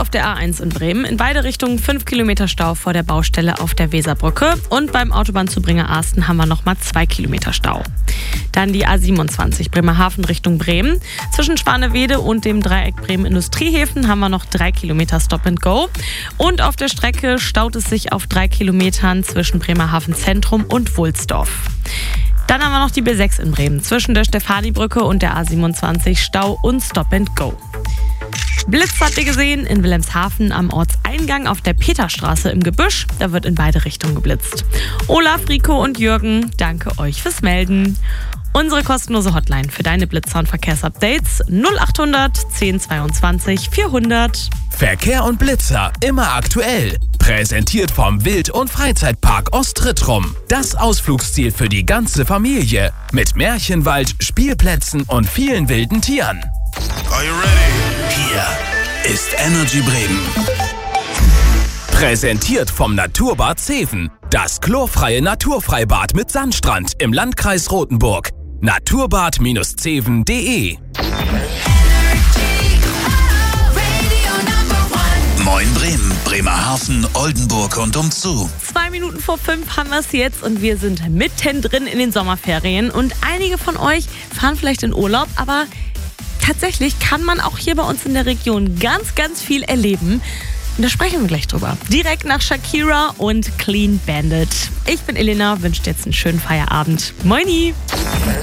auf der A1 in Bremen. In beide Richtungen 5 Kilometer Stau vor der Baustelle auf der Weserbrücke. Und beim Autobahnzubringer Arsten haben wir nochmal 2 Kilometer Stau. Dann die A27 Bremerhaven Richtung Bremen. Zwischen Schwanewede und dem Dreieck Bremen Industriehäfen haben wir noch 3 Kilometer Stop and Go. Und auf der Strecke staut es sich auf 3 Kilometern zwischen Bremerhaven Zentrum und Wulsdorf. Dann haben wir noch die B6 in Bremen. Zwischen der Stefanibrücke und der A27 Stau und Stop and Go. Blitz habt ihr gesehen in Wilhelmshaven am Ortseingang auf der Peterstraße im Gebüsch. Da wird in beide Richtungen geblitzt. Olaf, Rico und Jürgen, danke euch fürs Melden. Unsere kostenlose Hotline für deine Blitzer- und Verkehrsupdates 0800 1022 400. Verkehr und Blitzer immer aktuell. Präsentiert vom Wild- und Freizeitpark Ostrittrum. Das Ausflugsziel für die ganze Familie. Mit Märchenwald, Spielplätzen und vielen wilden Tieren. Are you ready? Hier ist Energy Bremen. Präsentiert vom Naturbad Zeven. Das chlorfreie Naturfreibad mit Sandstrand im Landkreis Rothenburg. naturbad-zeven.de. Moin Bremen, Bremerhaven, Oldenburg und umzu. 2 Minuten vor 5 haben wir es jetzt und wir sind mittendrin in den Sommerferien. Und einige von euch fahren vielleicht in Urlaub, aber tatsächlich kann man auch hier bei uns in der Region ganz, ganz viel erleben. Und da sprechen wir gleich drüber. Direkt nach Shakira und Clean Bandit. Ich bin Elena, wünsche dir jetzt einen schönen Feierabend. Moini!